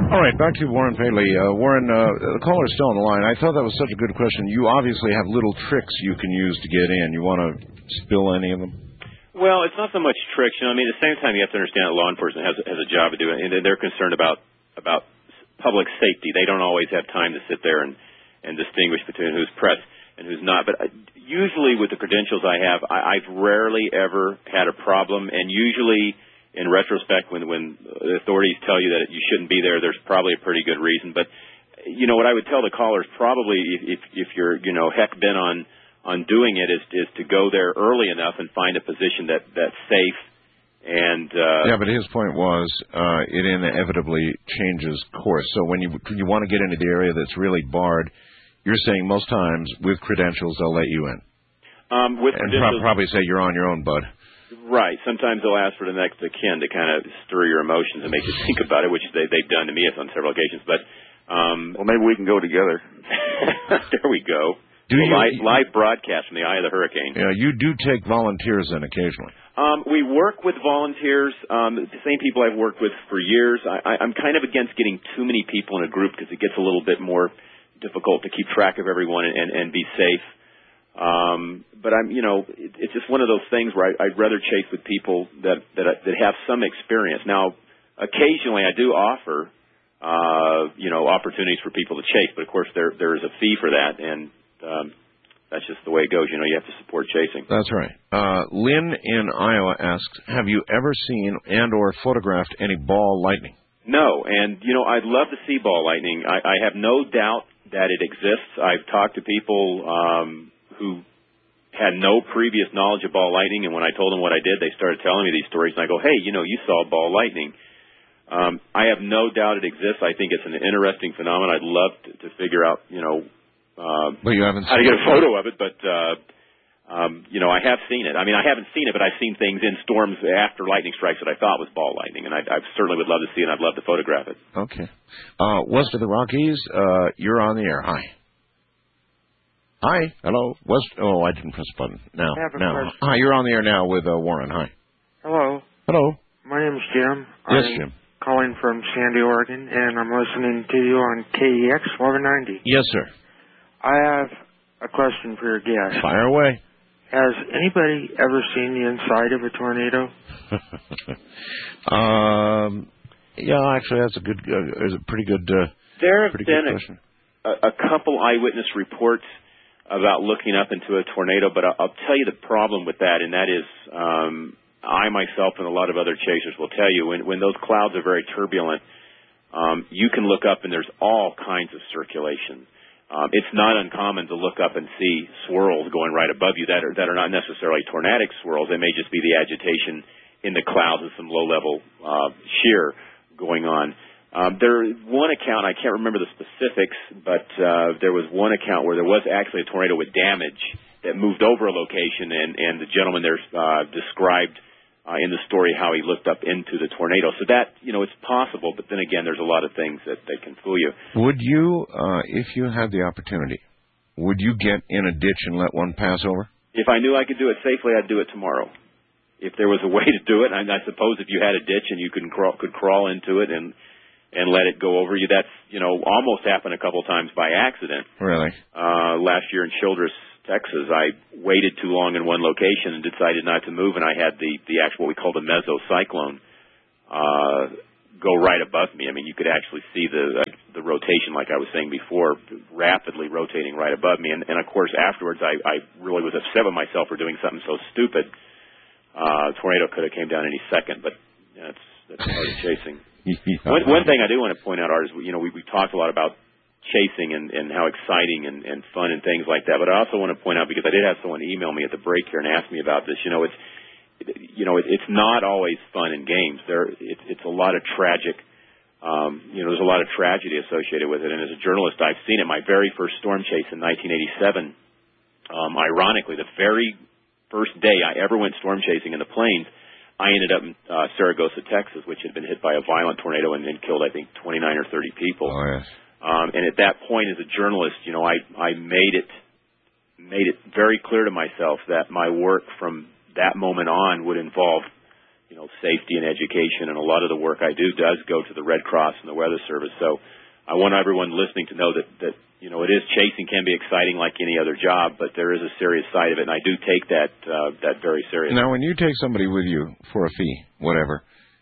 All right, back to Warren Paley. Warren, the caller's still on the line. I thought that was such a good question. You obviously have little tricks you can use to get in. You want to spill any of them? Well, it's not so much tricks. You know, I mean, at the same time, you have to understand that law enforcement has a job to do, and they're concerned about public safety. They don't always have time to sit there and distinguish between who's press and who's not. But usually with the credentials I have, I've rarely ever had a problem, and usually in retrospect, when the authorities tell you that you shouldn't be there, there's probably a pretty good reason. But, you know, what I would tell the callers probably if you're, you know, heck bent on doing it is to go there early enough and find a position that's safe. And yeah, but his point was it inevitably changes course. So when you want to get into the area that's really barred, you're saying most times with credentials they'll let you in. With credentials, probably say you're on your own, bud. Right. Sometimes they'll ask for the next of kin to kind of stir your emotions and make you think about it, which they've done to me on several occasions. But well, maybe we can go together. There we go. Live broadcast from the eye of the hurricane. Yeah, you do take volunteers in occasionally. We work with volunteers, the same people I've worked with for years. I'm kind of against getting too many people in a group because it gets a little bit more difficult to keep track of everyone and be safe. But it's just one of those things where I'd rather chase with people that have some experience. Now, occasionally I do offer, opportunities for people to chase, but of course there is a fee for that, and that's just the way it goes. You know, you have to support chasing. That's right. Lynn in Iowa asks, have you ever seen and or photographed any ball lightning? No, and, I'd love to see ball lightning. I have no doubt that it exists. I've talked to people who had no previous knowledge of ball lightning, and when I told them what I did, they started telling me these stories, and I go, hey, you saw ball lightning. I have no doubt it exists. I think it's an interesting phenomenon. I'd love to figure out, but you haven't how to get a photo of it, but, I have seen it. I mean, I haven't seen it, but I've seen things in storms after lightning strikes that I thought was ball lightning, and I certainly would love to see it, and I'd love to photograph it. Okay. West of the Rockies, you're on the air. Hi. Hi. Hello. West. Oh, I didn't press the button. Now. Hi, you're on the air now with Warren. Hi. Hello. Hello. My name is Jim. Yes, Jim. Calling from Sandy, Oregon, and I'm listening to you on KEX 1190. Yes, sir. I have a question for your guest. Fire away. Has anybody ever seen the inside of a tornado? Yeah, actually, that's a pretty good. There have been a couple eyewitness reports about looking up into a tornado, but I'll tell you the problem with that, and that is I myself and a lot of other chasers will tell you when those clouds are very turbulent, you can look up and there's all kinds of circulation. It's not uncommon to look up and see swirls going right above you that are not necessarily tornadic swirls. They may just be the agitation in the clouds with some low-level shear going on. There is one account, I can't remember the specifics, but there was one account where there was actually a tornado with damage that moved over a location, and the gentleman there described in the story how he looked up into the tornado. So that, it's possible, but then again, there's a lot of things that can fool you. Would you, if you had the opportunity, would you get in a ditch and let one pass over? If I knew I could do it safely, I'd do it tomorrow. If there was a way to do it, I suppose if you had a ditch and you could crawl into it and let it go over you, that's, almost happened a couple times by accident. Really? Last year in Childress, Texas, I waited too long in one location and decided not to move, and I had the actual, what we call the mesocyclone, go right above me. I mean, you could actually see the rotation, like I was saying before, rapidly rotating right above me. And of course, afterwards, I really was upset with myself for doing something so stupid. Tornado could have came down any second, but that's part of chasing. One thing I do want to point out, Art, is we talked a lot about chasing and how exciting and fun and things like that. But I also want to point out, because I did have someone email me at the break here and ask me about this. It's not always fun and games. It's a lot of tragic. There's a lot of tragedy associated with it. And as a journalist, I've seen it. My very first storm chase in 1987. Ironically, the very first day I ever went storm chasing in the plains, I ended up in Saragossa, Texas, which had been hit by a violent tornado and killed, I think, 29 or 30 people. Oh, yes. And at that point, as a journalist, I made it very clear to myself that my work from that moment on would involve, safety and education, and a lot of the work I do does go to the Red Cross and the Weather Service. So I want everyone listening to know that it is chasing can be exciting like any other job, but there is a serious side of it, and I do take that very seriously. Now, when you take somebody with you for a fee, whatever,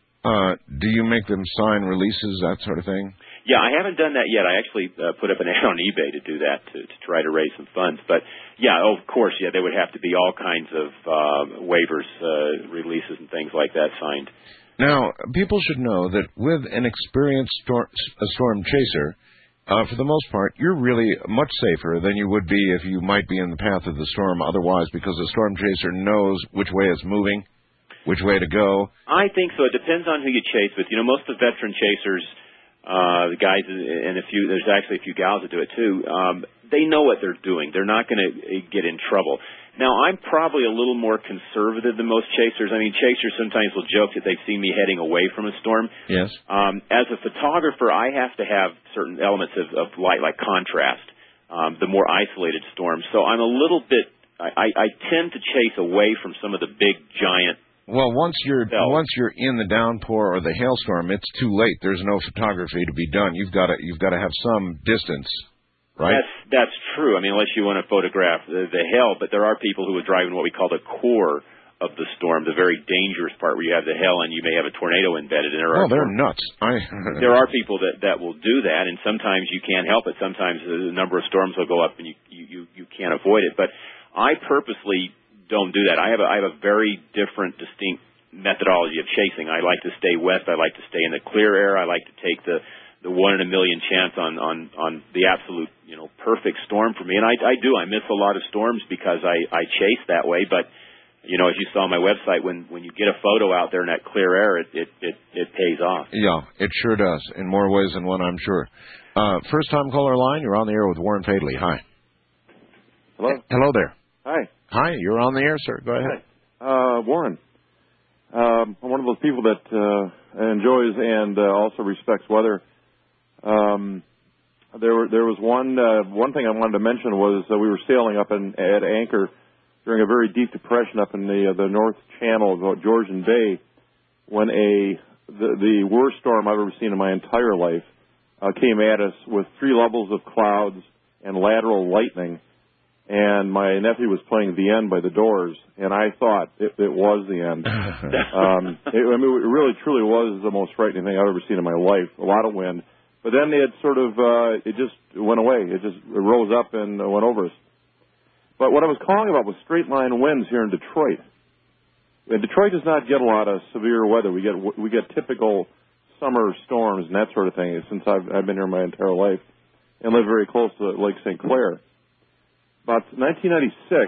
do you make them sign releases, that sort of thing? Yeah, I haven't done that yet. I actually put up an ad on eBay to do that to try to raise some funds. But, yeah, of course, there would have to be all kinds of waivers, releases, and things like that signed. Now, people should know that with an experienced storm chaser, for the most part, you're really much safer than you would be if you might be in the path of the storm otherwise, because the storm chaser knows which way it's moving, which way to go. I think so. It depends on who you chase with. Most of the veteran chasers, the guys, and there's actually a few gals that do it too, they know what they're doing. They're not going to get in trouble. Now, I'm probably a little more conservative than most chasers. I mean, chasers sometimes will joke that they've seen me heading away from a storm. Yes. As a photographer, I have to have certain elements of light, like contrast, the more isolated storms. So I'm a little bit, I tend to chase away from some of the big, giant. Well, once you're in the downpour or the hailstorm, it's too late. There's no photography to be done. You've got to have some distance. Right? That's true. I mean, unless you want to photograph the hail, but there are people who would drive in what we call the core of the storm, the very dangerous part where you have the hail and you may have a tornado embedded in it. Oh, they're nuts. There are people that will do that, and sometimes you can't help it. Sometimes the number of storms will go up and you can't avoid it. But I purposely don't do that. I have a very different, distinct methodology of chasing. I like to stay west. I like to stay in the clear air. I like to take the 1 in a million chance on the absolute, perfect storm for me. And I do. I miss a lot of storms because I chase that way. But, as you saw on my website, when you get a photo out there in that clear air, it pays off. Yeah, it sure does, in more ways than one, I'm sure. First-time caller line, you're on the air with Warren Fadley. Hi. Hello. Hello there. Hi. Hi, you're on the air, sir. Go ahead. Hi. Warren. I'm one of those people that enjoys and also respects weather. There was one thing I wanted to mention was we were sailing up at anchor during a very deep depression up in the North Channel of Georgian Bay when the worst storm I've ever seen in my entire life came at us with 3 levels of clouds and lateral lightning. And my nephew was playing The End by The Doors, and I thought it was the end. It really, truly was the most frightening thing I've ever seen in my life. A lot of wind. But then it sort of, it just went away. It just rose up and went over us. But what I was calling about was straight line winds here in Detroit. And Detroit does not get a lot of severe weather. We get typical summer storms and that sort of thing since I've been here my entire life and live very close to Lake St. Clair. About 1996,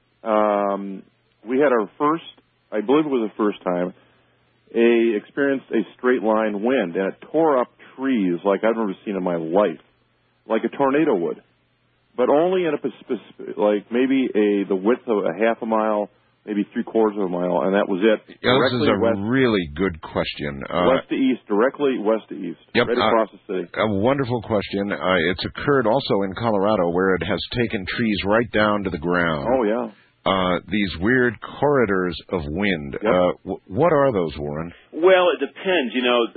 we had our first, I believe it was the first time, experienced a straight line wind, and it tore up trees like I've never seen in my life, like a tornado would, but only in like maybe the width of a half a mile, maybe 3/4 of a mile, and that was it. Yeah, this is a really good question. West to east, directly west to east, yep, right across the city. A wonderful question. It's occurred also in Colorado where it has taken trees right down to the ground. Oh, yeah. These weird corridors of wind. Yep. What are those, Warren? Well, it depends.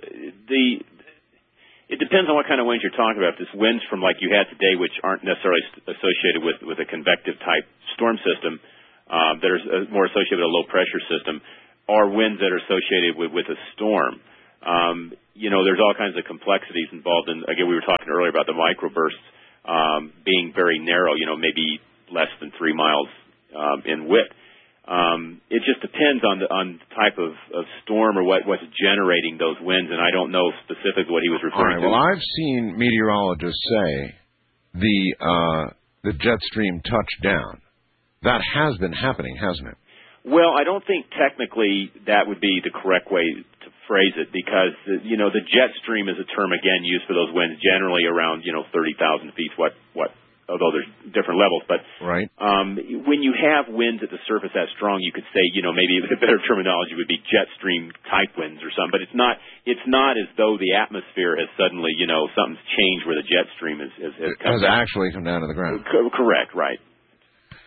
It depends on what kind of winds you're talking about. If it's winds from like you had today, which aren't necessarily associated with a convective type storm system, that are more associated with a low pressure system, or winds that are associated with a storm. There's all kinds of complexities involved in, again, we were talking earlier about the microbursts being very narrow, maybe less than 3 miles in width. It just depends on the type of storm or what's generating those winds, and I don't know specifically what he was referring to. Well, I've seen meteorologists say the jet stream touched down. That has been happening, hasn't it? Well, I don't think technically that would be the correct way to phrase it because, the jet stream is a term, again, used for those winds generally around, 30,000 feet, although there's different levels. But right. When you have winds at the surface that strong, you could say, maybe a better terminology would be jet stream type winds or something. But it's not as though the atmosphere has suddenly, something's changed where the jet stream has come down. actually come down to the ground. Correct, right.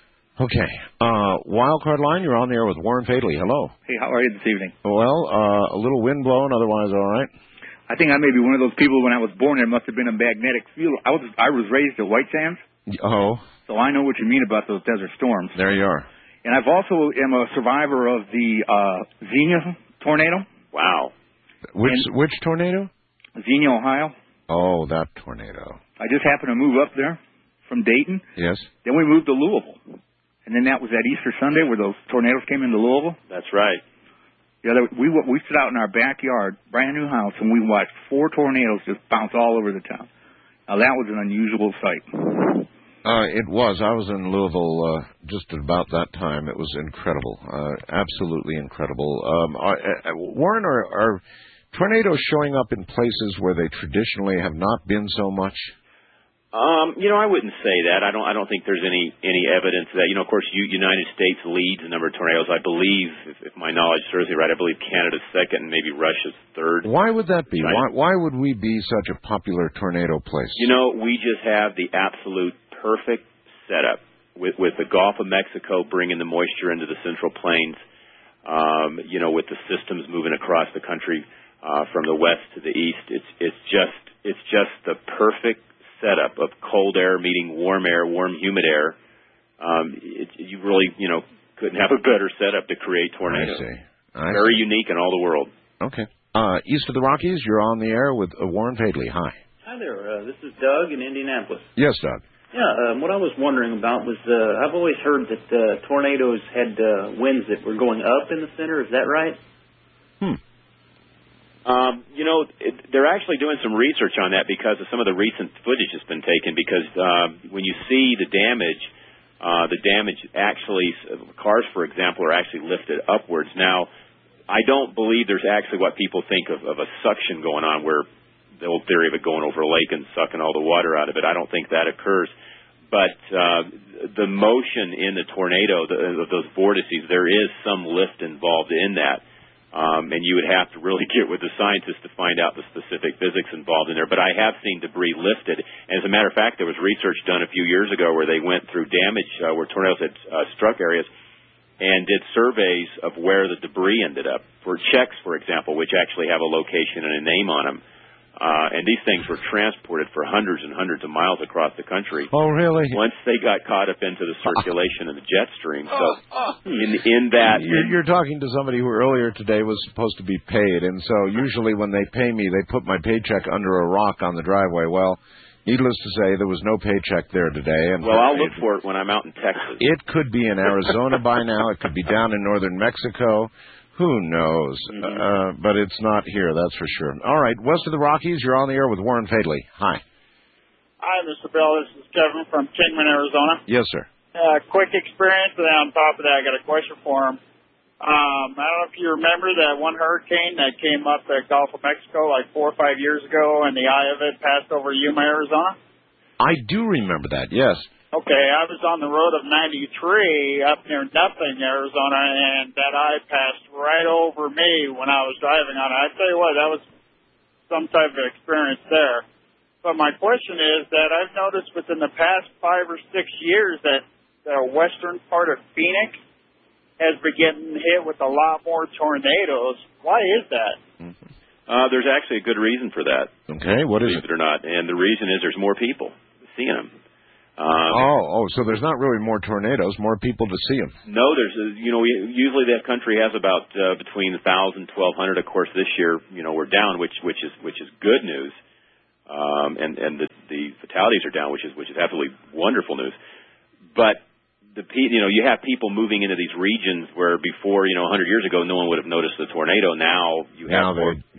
Okay. Wildcard line, you're on the air with Warren Fadley. Hello. Hey, how are you this evening? Well, a little wind blowing, otherwise all right. I think I may be one of those people when I was born there must have been a magnetic field. I was raised at White Sands. Oh. So I know what you mean about those desert storms. There you are. And I've also am a survivor of the Xenia tornado. Wow. Which tornado? Xenia, Ohio. Oh, that tornado. I just happened to move up there from Dayton. Yes. Then we moved to Louisville. And then that was that Easter Sunday where those tornadoes came into Louisville. That's right. Yeah, we stood out in our backyard, brand new house, and we watched 4 tornadoes just bounce all over the town. Now that was an unusual sight. It was. I was in Louisville just at about that time. It was incredible, absolutely incredible. Warren, are tornadoes showing up in places where they traditionally have not been so much? I wouldn't say that. I don't think there's any evidence of that. Of course, United States leads the number of tornadoes. I believe, if my knowledge serves me right, I believe Canada's second and maybe Russia's third. Why would that be? Right. Why would we be such a popular tornado place? We just have the absolute perfect setup with the Gulf of Mexico bringing the moisture into the Central Plains. With the systems moving across the country from the west to the east, it's just the perfect setup of cold air meeting warm air, warm humid air. You really couldn't have a better setup to create tornadoes. I see. Very unique in all the world. Okay. East of the Rockies, you're on the air with Warren Fadley. Hi. Hi there. This is Doug in Indianapolis. Yes, Doug. Yeah, what I was wondering about was I've always heard that tornadoes had winds that were going up in the center. Is that right? They're actually doing some research on that because of some of the recent footage that's been taken. Because when you see the damage actually, cars, for example, are actually lifted upwards. Now, I don't believe there's actually what people think of a suction going on, where the old theory of it going over a lake and sucking all the water out of it. I don't think that occurs. But the motion in the tornado, of those vortices, there is some lift involved in that. And you would have to really get with the scientists to find out the specific physics involved in there. But I have seen debris lifted. And as a matter of fact, there was research done a few years ago where they went through damage where tornadoes had struck areas and did surveys of where the debris ended up for Czechs, for example, which actually have a location and a name on them. And these things were transported for hundreds and hundreds of miles across the country. Oh, really? Once they got caught up into the circulation of the jet stream. So in that... You're talking to somebody who earlier today was supposed to be paid, and so usually when they pay me, they put my paycheck under a rock on the driveway. Well, needless to say, there was no paycheck there today. And I'll look for it when I'm out in Texas. It could be in Arizona by now. It could be down in northern Mexico. Who knows? But it's not here, that's for sure. All right, west of the Rockies, you're on the air with Warren Fadley. Hi. Hi, Mr. Bell. This is Kevin from Kingman, Arizona. Yes, sir. Quick experience, and then on top of that, I got a question for him. I don't know if you remember that one hurricane that came up the Gulf of Mexico like 4 or 5 years ago, and the eye of it passed over Yuma, Arizona? I do remember that, yes. Okay, I was on the road of 93 up near Nothing, Arizona, and that eye passed right over me when I was driving on it. I tell you what, that was some type of experience there. But my question is that I've noticed within the past 5 or 6 years that the western part of Phoenix has been getting hit with a lot more tornadoes. Why is that? There's actually a good reason for that. Okay, what is it? Believe it or not. And the reason is there's more people seeing them. So there's not really more tornadoes, more people to see them. No, there's, usually that country has about between 1,000 and 1,200. Of course, this year, we're down, which is good news. And the fatalities are down, which is absolutely wonderful news. But you have people moving into these regions where before, 100 years ago, no one would have noticed the tornado. Now you have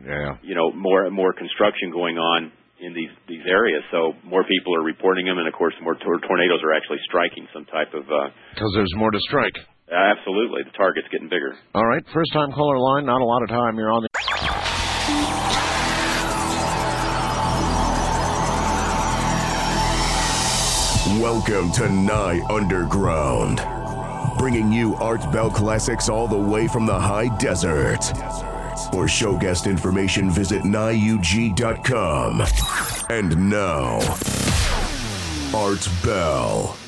more construction going on in these areas, so more people are reporting them, and of course more tornadoes are actually striking some type of... Because there's more to strike. Absolutely. The target's getting bigger. All right, first-time caller line, not a lot of time. You're on the... Welcome to Nye Underground, bringing you Art Bell classics all the way from the high desert. For show guest information, visit NyeUG.com. And now, Art Bell.